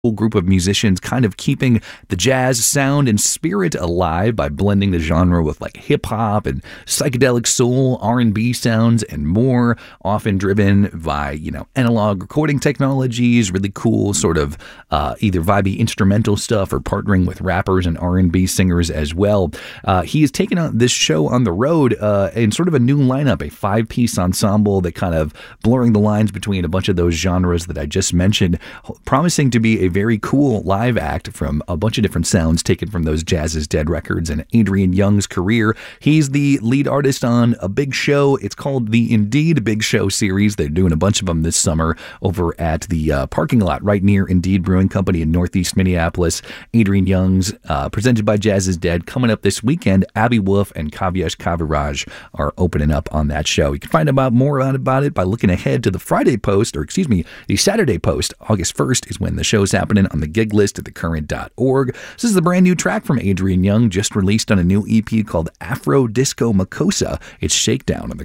group of musicians kind of keeping the jazz sound and spirit alive by blending the genre with like hip hop and psychedelic soul, R&B sounds and more, often driven by, analog recording technologies, really cool sort of either vibey instrumental stuff or partnering with rappers and R&B singers as well. He has taken on this show on the road in sort of a new lineup, a 5-piece ensemble that kind of blurring the lines between a bunch of those genres that I just mentioned, promising to be a very cool live act from a bunch of different sounds taken from those Jazz is Dead records and Adrian Young's career. He's the lead artist on a big show. It's called the Indeed Big Show series. They're doing a bunch of them this summer over at the parking lot right near Indeed Brewing Company in Northeast Minneapolis. Adrian Young's presented by Jazz is Dead coming up this weekend. Abby Wolf and Kavyesh Kaviraj are opening up on that show. You can find out more about it by looking ahead to the the Saturday Post. August 1st is when the show's happening on the gig list at thecurrent.org. This is a brand new track from Adrian Young, just released on a new EP called Afro Disco Makossa. It's Shakedown on the